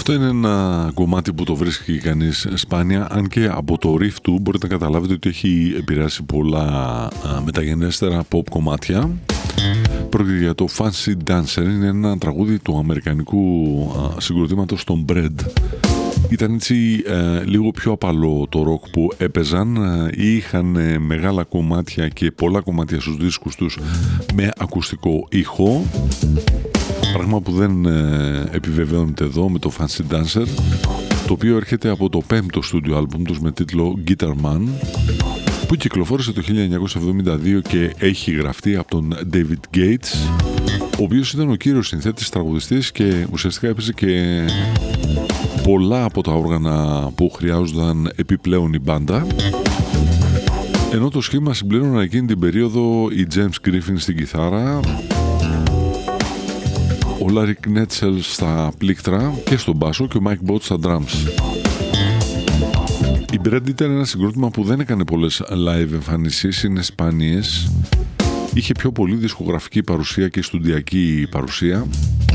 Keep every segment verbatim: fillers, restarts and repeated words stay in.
Αυτό είναι ένα κομμάτι που το βρίσκει κανείς σπάνια, αν και από το riff του μπορείτε να καταλάβετε ότι έχει επηρεάσει πολλά α, μεταγενέστερα pop κομμάτια. Πρόκειται για το Fancy Dancer, είναι ένα τραγούδι του αμερικανικού α, συγκροτήματος των Bread. Ήταν έτσι ε, λίγο πιο απαλό το ροκ που έπαιζαν, ε, είχαν ε, μεγάλα κομμάτια και πολλά κομμάτια στους δίσκους τους με ακουστικό ήχο, πράγμα που δεν ε, επιβεβαιώνεται εδώ με το Fancy Dancer, το οποίο έρχεται από το πέμπτο στούντιο άλμπουμ τους με τίτλο Guitar Man, που κυκλοφόρησε το χίλια εννιακόσια εβδομήντα δύο και έχει γραφτεί από τον David Gates, ο οποίος ήταν ο κύριος συνθέτης, τραγουδιστής και ουσιαστικά έπαιζε και πολλά από τα όργανα που χρειάζονταν επιπλέον η μπάντα. Ενώ το σχήμα συμπλήρωναν εκείνη την περίοδο η James Griffin στην κιθάρα, ο Larry Knetzel στα πλήκτρα και στο μπάσο και ο Mike Bott στα drums. Η Bread ήταν ένα συγκρότημα που δεν έκανε πολλές live εμφανίσεις, είναι σπάνιες. Είχε πιο πολύ δισκογραφική παρουσία και στουντιακή παρουσία.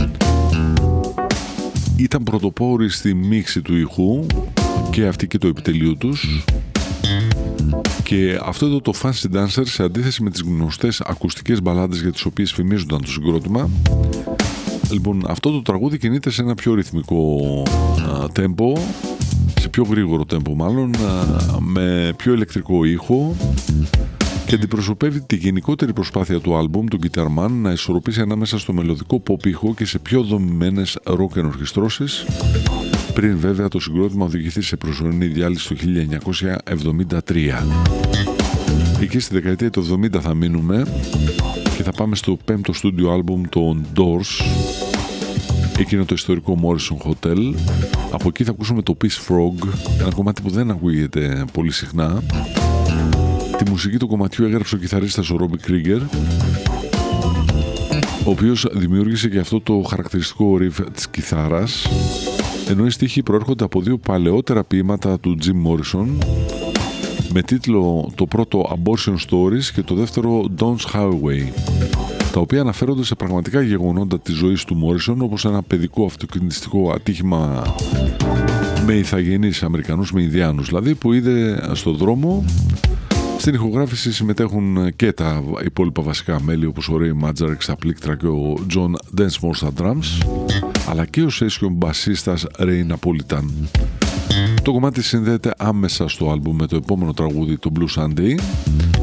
Ήταν πρωτοπόροι στη μίξη του ήχου και αυτή και το επιτελείο τους. Και αυτό εδώ το Fancy Dancer, σε αντίθεση με τις γνωστές ακουστικές μπαλάντες για τις οποίες φημίζονταν το συγκρότημα, λοιπόν, αυτό το τραγούδι κινείται σε ένα πιο ρυθμικό τέμπο, σε πιο γρήγορο τέμπο μάλλον, α, με πιο ηλεκτρικό ήχο, και αντιπροσωπεύει τη γενικότερη προσπάθεια του άλμπουμ, του Guitar Man, να ισορροπήσει ανάμεσα στο μελωδικό pop ήχο και σε πιο δομημένες rock ενορχιστρώσεις, πριν βέβαια το συγκρότημα οδηγηθεί σε προσωρινή διάλυση το χίλια εννιακόσια εβδομήντα τρία. Εκεί στη δεκαετία του εβδομήντα θα μείνουμε και θα πάμε στο πέμπτο στούντιο άλμπουμ των Doors, εκείνο το ιστορικό Morrison Hotel. Από εκεί θα ακούσουμε το Peace Frog, ένα κομμάτι που δεν ακούγεται πολύ συχνά. Τη μουσική του κομματιού έγραψε ο κιθαρίστας ο Robbie Krieger, ο οποίος δημιούργησε και αυτό το χαρακτηριστικό riff της κιθάρας, ενώ οι στίχοι προέρχονται από δύο παλαιότερα ποίηματα του Jim Morrison, με τίτλο το πρώτο Abortion Stories και το δεύτερο Dawn's Highway, τα οποία αναφέρονται σε πραγματικά γεγονότα της ζωής του Morrison, όπως ένα παιδικό αυτοκινητιστικό ατύχημα με ηθαγενείς Αμερικανούς, με Ινδιάνους δηλαδή, που είδε στο δρόμο. Στην ηχογράφηση συμμετέχουν και τα υπόλοιπα βασικά μέλη, όπως ο Ray Manzarek στα πλήκτρα και ο John Densmore στα drums, αλλά και ο session μπασίστας Ray Napolitan. Το κομμάτι συνδέεται άμεσα στο άλμπουμ με το επόμενο τραγούδι, το Blue Sunday,